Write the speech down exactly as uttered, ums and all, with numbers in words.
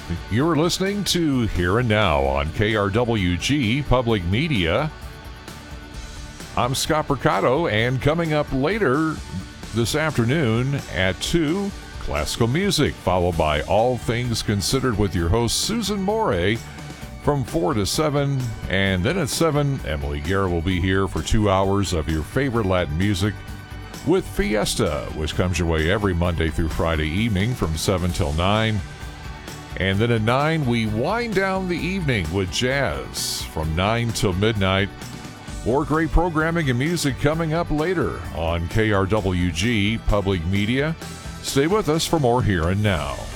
You're listening to Here and Now on K R W G Public Media. I'm Scott Percato, and coming up later this afternoon at two, classical music, followed by All Things Considered with your host, Susan Moray, from four to seven. And then at seven, Emily Guerra will be here for two hours of your favorite Latin music with Fiesta, which comes your way every Monday through Friday evening from seven till nine. And then at nine, we wind down the evening with jazz from nine till midnight. More great programming and music coming up later on K R W G Public Media. Stay with us for more Here and Now.